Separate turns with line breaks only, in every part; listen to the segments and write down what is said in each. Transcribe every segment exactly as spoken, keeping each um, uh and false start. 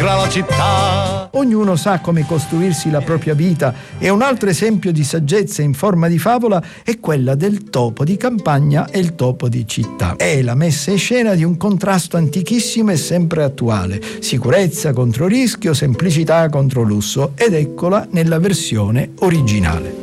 migra la città.
Ognuno sa come costruirsi la propria vita e un altro esempio di saggezza in forma di favola è quella del topo di campagna e il topo di città. È la messa in scena di un contrasto antichissimo e sempre attuale: sicurezza contro rischio, semplicità contro lusso, ed eccola nella versione originale.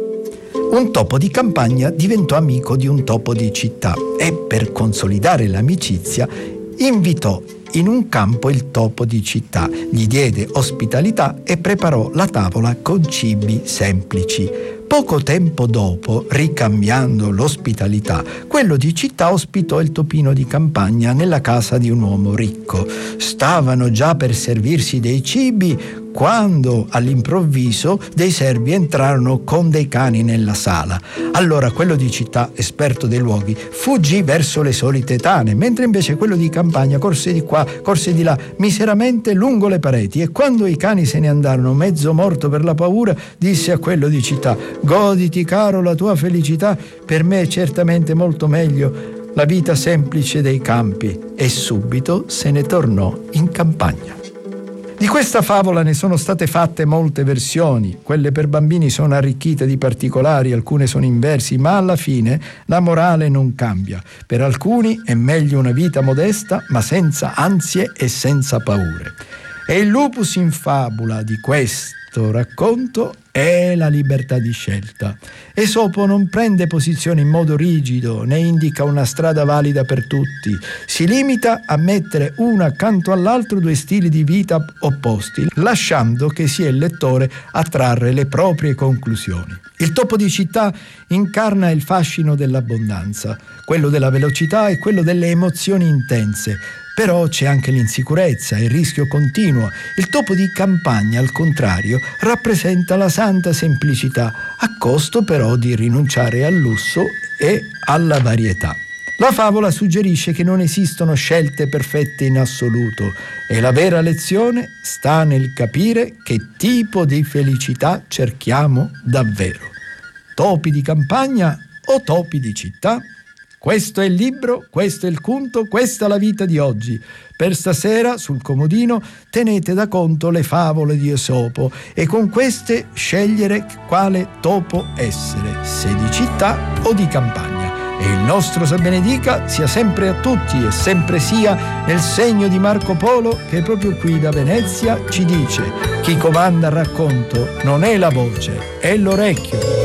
Un topo di campagna diventò amico di un topo di città e, per consolidare l'amicizia, invitò in un campo il topo di città, gli diede ospitalità e preparò la tavola con cibi semplici. Poco tempo dopo, ricambiando l'ospitalità, quello di città ospitò il topino di campagna nella casa di un uomo ricco. Stavano già per servirsi dei cibi quando all'improvviso dei servi entrarono con dei cani nella sala. Allora quello di città, esperto dei luoghi, fuggì verso le solite tane, mentre invece quello di campagna corse di qua, corse di là, miseramente lungo le pareti, e quando i cani se ne andarono mezzo morto per la paura, disse a quello di città: «Goditi, caro, la tua felicità, per me è certamente molto meglio la vita semplice dei campi», e subito se ne tornò in campagna. Di questa favola ne sono state fatte molte versioni. Quelle per bambini sono arricchite di particolari, alcune sono in versi, ma alla fine la morale non cambia. Per alcuni è meglio una vita modesta, ma senza ansie e senza paure. E il lupus in fabula di questo racconto è la libertà di scelta. Esopo non prende posizione in modo rigido, né indica una strada valida per tutti. Si limita a mettere uno accanto all'altro due stili di vita opposti, lasciando che sia il lettore a trarre le proprie conclusioni. Il topo di città incarna il fascino dell'abbondanza, quello della velocità e quello delle emozioni intense. Però c'è anche l'insicurezza e il rischio continuo. Il topo di campagna, al contrario, rappresenta la santa semplicità, a costo però di rinunciare al lusso e alla varietà. La favola suggerisce che non esistono scelte perfette in assoluto e la vera lezione sta nel capire che tipo di felicità cerchiamo davvero. Topi di campagna o topi di città? Questo è il libro, questo è il conto, questa è la vita di oggi. Per stasera, sul comodino, tenete da conto le favole di Esopo e con queste scegliere quale topo essere, se di città o di campagna. E il nostro Sa benedica sia sempre a tutti e sempre sia nel segno di Marco Polo, che proprio qui da Venezia ci dice: chi comanda il racconto non è la voce, è l'orecchio.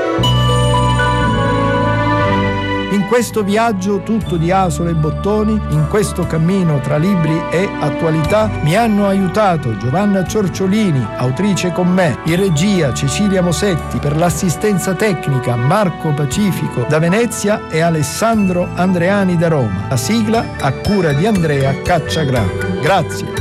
In questo viaggio tutto di asole e bottoni, in questo cammino tra libri e attualità, mi hanno aiutato Giovanna Ciorciolini, autrice con me, in regia Cecilia Mosetti, per l'assistenza tecnica Marco Pacifico da Venezia e Alessandro Andreani da Roma. La sigla a cura di Andrea Cacciagrano. Grazie.